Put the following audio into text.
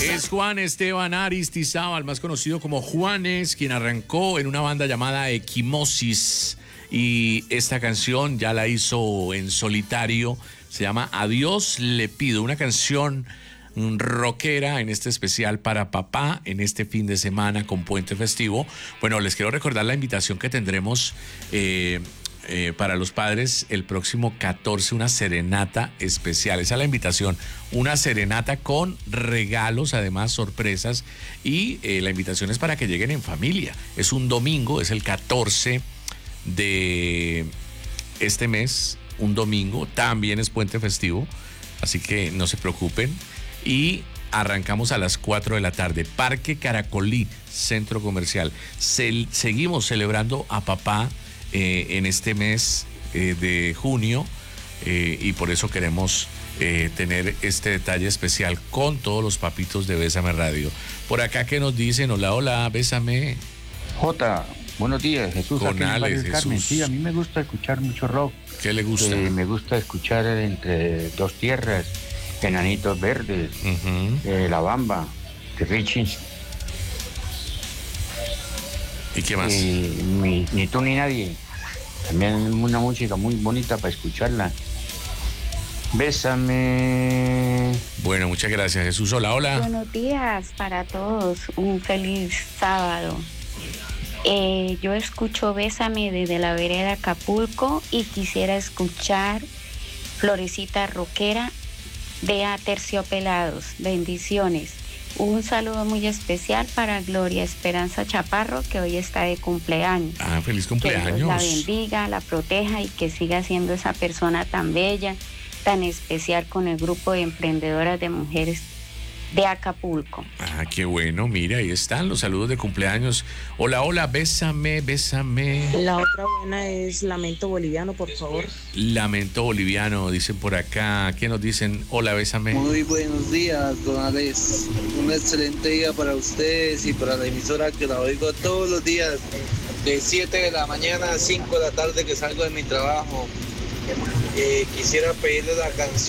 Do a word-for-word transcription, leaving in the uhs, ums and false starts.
Es Juan Esteban Aristizábal, más conocido como Juanes, quien arrancó en una banda llamada Equimosis. Y esta canción ya la hizo en solitario, se llama A Dios le pido, una canción rockera en este especial para papá en este fin de semana con puente festivo. Bueno, les quiero recordar la invitación que tendremos eh, eh, para los padres el próximo catorce, una serenata especial. Esa es la invitación, una serenata con regalos, además sorpresas, y eh, la invitación es para que lleguen en familia. Es un domingo, es el catorce de este mes, un domingo, también es puente festivo, así que no se preocupen. Y arrancamos a las cuatro de la tarde, Parque Caracolí, Centro Comercial. Se, seguimos celebrando a papá eh, en este mes eh, de junio eh, y por eso queremos eh, tener este detalle especial con todos los papitos de Bésame Radio. Por acá que nos dicen, hola, hola, bésame. Jota, buenos días, Jesús. Con Alex, Jesús. Carmen. Sí, a mí me gusta escuchar mucho rock. ¿Qué le gusta? Eh, me gusta escuchar Entre Dos Tierras, Enanitos Verdes, uh-huh. eh, La Bamba, The Richie. ¿Y qué más? Eh, ni, ni tú ni nadie. También una música muy bonita para escucharla. Bésame. Bueno, muchas gracias, Jesús. Hola, hola. Buenos días para todos. Un feliz sábado. Eh, yo escucho Bésame desde la vereda Acapulco y quisiera escuchar Florecita Rockera de Aterciopelados. Bendiciones. Un saludo muy especial para Gloria Esperanza Chaparro, que hoy está de cumpleaños. Ah, feliz cumpleaños. Que Dios la bendiga, la proteja y que siga siendo esa persona tan bella, tan especial con el grupo de emprendedoras de mujeres de Acapulco. Ah, qué bueno, mira, ahí están los saludos de cumpleaños. Hola, hola, bésame, bésame. La otra buena es Lamento Boliviano, por favor. Lamento Boliviano, dicen por acá. ¿Qué nos dicen? Hola, bésame. Muy buenos días, don Alex. Un excelente día para ustedes y para la emisora que la oigo todos los días, de siete de la mañana a cinco de la tarde que salgo de mi trabajo. Eh, quisiera pedirle la canción